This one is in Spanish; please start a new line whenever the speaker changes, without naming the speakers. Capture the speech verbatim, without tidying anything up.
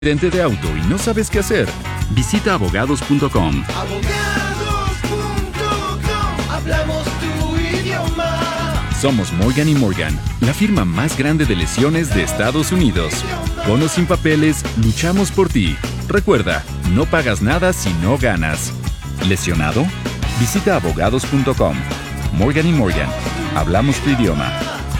accidente de auto y no sabes qué hacer? Visita abogados punto com.
abogados punto com. Hablamos tu idioma.
Somos Morgan y Morgan, la firma más grande de lesiones de Estados Unidos. Con o sin papeles, luchamos por ti. Recuerda, no pagas nada si no ganas. ¿Lesionado? Visita abogados punto com. Morgan y Morgan, hablamos tu idioma.